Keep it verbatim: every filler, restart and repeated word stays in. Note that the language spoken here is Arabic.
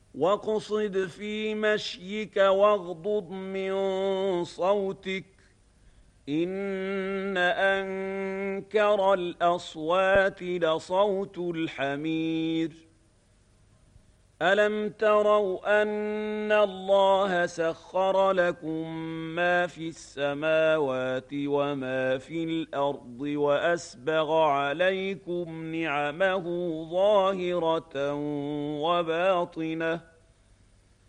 واقصد في مشيك واغضض من صوتك إن أنكر الأصوات لصوت الحمير ألم تروا أن الله سخر لكم ما في السماوات وما في الأرض وأسبغ عليكم نعمه ظاهرة وباطنة